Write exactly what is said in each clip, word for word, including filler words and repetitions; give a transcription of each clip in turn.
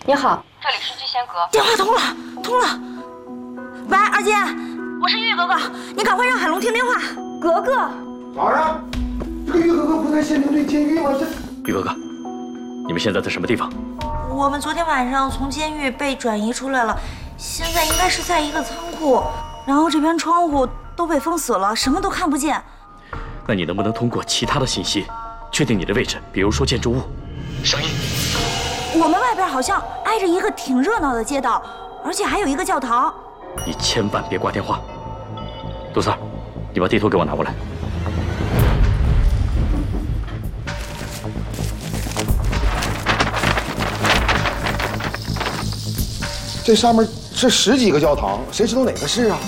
你好，这里是聚仙阁。 电话通了，通了。喂，二姐，我是玉格格，你赶快让海龙听电话。 格格， 咋了？这个玉格格不在限定队监狱吗？这玉格格，你们现在在什么地方？ 我们昨天晚上从监狱被转移出来了，现在应该是在一个仓库，然后这边窗户都被封死了，什么都看不见。 那你能不能通过其他的信息确定你的位置？比如说建筑物、声音。 我们外边好像挨着一个挺热闹的街道，而且还有一个教堂。 你千万别挂电话。杜三，你把地图给我拿过来。 这上面是十几个教堂，谁知道哪个是啊？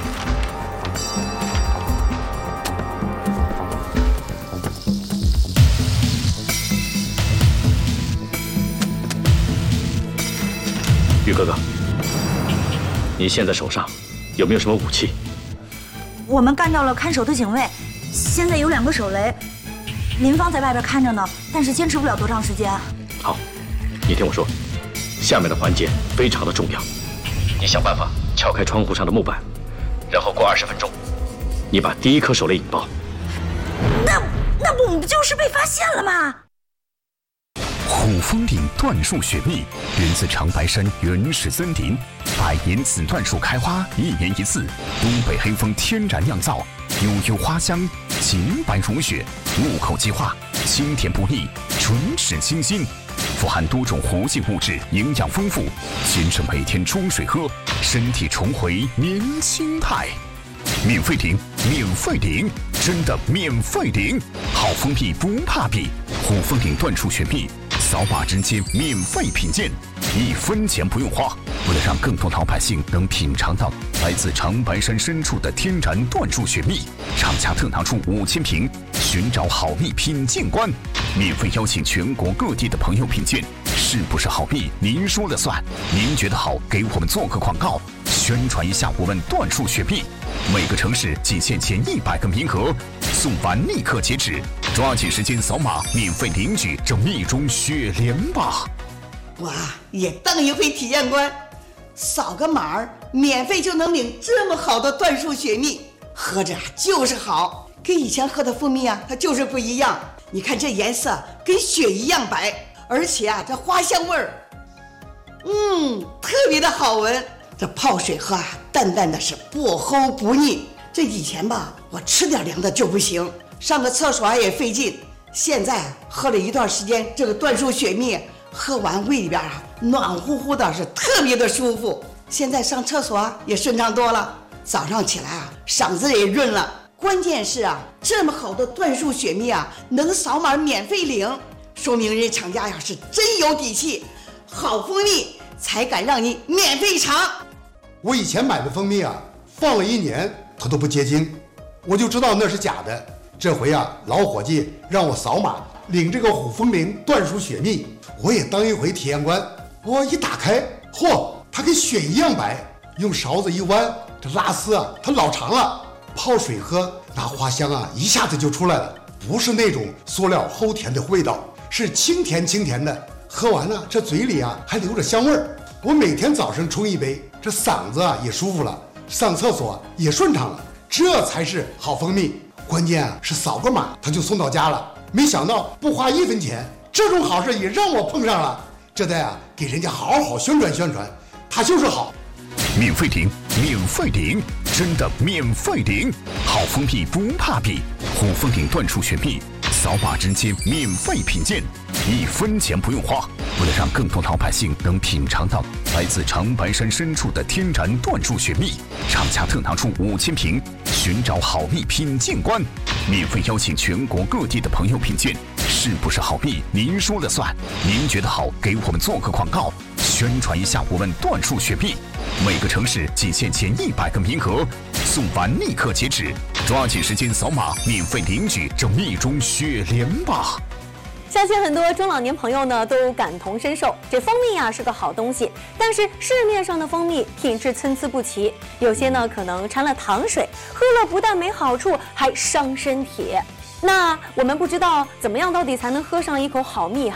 玉哥哥，你现在手上有没有什么武器？ 我们干掉了看守的警卫，现在有两个手雷，林芳在外边看着呢，但是坚持不了多长时间。 好，你听我说，下面的环节非常的重要，你想办法撬开窗户上的木板，然后过二十分钟，你把第一颗手雷引爆。 那那不就是被发现了吗？ 虎峰岭椴树雪蜜源自长白山原始森林，百年紫椴树开花一年一次，东北黑蜂天然酿造，悠悠花香，洁白如雪，入口即化，清甜不腻，唇齿清新，富含多种活性物质，营养丰富，先生每天冲水喝，身体重回年轻态。免费领，免费领，真的免费领！好蜂蜜不怕比，虎峰岭椴树雪蜜，扫码直接免费品鉴，一分钱不用花。为了让更多老百姓能品尝到来自长白山深处的天然椴树雪蜜，厂家特拿出五千瓶，寻找好蜜品鉴官，免费邀请全国各地的朋友品鉴，是不是好蜜您说了算？您觉得好，给我们做个广告，宣传一下我们椴树雪蜜。每个城市仅限前一百个名额，送完立刻截止，抓紧时间扫码免费领取这蜜中雪莲吧！ 哇，也当一回体验官，扫个码儿，免费就能领这么好的椴树雪蜜，喝着就是好，跟以前喝的蜂蜜啊，它就是不一样。你看这颜色跟雪一样白，而且啊，这花香味儿，嗯，特别的好闻。这泡水喝啊，淡淡的是不齁不腻。这以前吧，我吃点凉的就不行，上个厕所也费劲。现在喝了一段时间这个椴树雪蜜，喝完胃里边啊暖乎乎的，是特别的舒服。现在上厕所也顺畅多了，早上起来啊嗓子也润了。关键是啊，这么好的椴树雪蜜啊，能扫码免费领，说明人厂家呀是真有底气，好蜂蜜才敢让你免费尝。 我以前买的蜂蜜啊，放了一年它都不结晶，我就知道那是假的。这回啊，老伙计让我扫码领这个虎峰岭椴树雪蜜，我也当一回体验官。我一打开，嚯，它跟雪一样白，用勺子一弯，这拉丝啊，它老长了。泡水喝，那花香啊，一下子就出来了，不是那种塑料齁甜的味道，是清甜清甜的。喝完了，这嘴里啊还留着香味儿。我每天早上冲一杯，这嗓子啊也舒服了，上厕所也顺畅了，这才是好蜂蜜。关键啊是扫个码它就送到家了，没想到不花一分钱，这种好事也让我碰上了。这得啊给人家好好宣传宣传，它就是好。 免费领，免费领，真的免费领！好蜂蜜不怕比，虎峰岭椴树雪蜜，扫码直接免费品鉴，一分钱不用花。为了让更多老百姓能品尝到来自长白山深处的天然椴树雪蜜，厂家特拿出五千瓶，寻找好蜜品鉴官，免费邀请全国各地的朋友品鉴，是不是好蜜您说了算？您觉得好，给我们做个广告，宣传一下我们椴树雪蜜。每个城市仅限前一百个名额，送完立刻截止，抓紧时间扫码免费领取这蜜中雪莲吧！ 相信很多中老年朋友呢都感同身受，这蜂蜜啊是个好东西，但是市面上的蜂蜜品质参差不齐，有些呢可能掺了糖水，喝了不但没好处，还伤身体。那我们不知道怎么样到底才能喝上一口好蜜哈？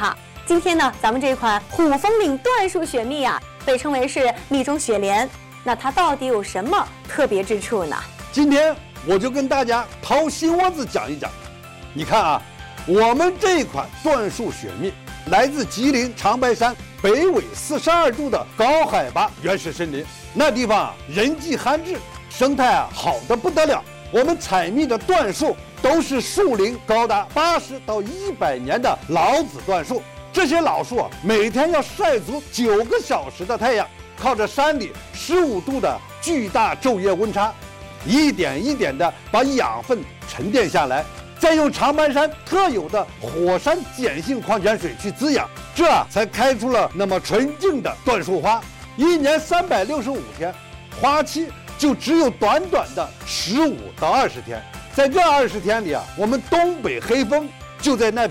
今天呢，咱们这款虎风岭椴树雪蜜啊，被称为是蜜中雪莲。那它到底有什么特别之处呢？ 今天我就跟大家掏心窝子讲一讲。你看啊，我们这款椴树雪蜜来自吉林长白山北纬四十二度的高海拔原始森林，那地方啊人迹罕至，生态啊好得不得了。我们采蜜的椴树都是树龄高达八十到一百年的老子椴树，这些老树啊每天要晒足九个小时的太阳，靠着山里十五度的巨大昼夜温差，一点一点的把养分沉淀下来，再用长白山特有的火山碱性矿泉水去滋养，这才开出了那么纯净的椴树花。一年三百六十五天，花期就只有短短的十五到二十天。在这二十天里啊，我们东北黑蜂就在那片